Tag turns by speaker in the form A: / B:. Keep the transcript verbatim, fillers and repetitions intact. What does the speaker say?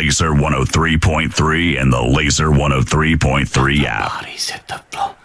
A: Laser one oh three point three and the Laser one oh three point three app.
B: Bodies hit the floor.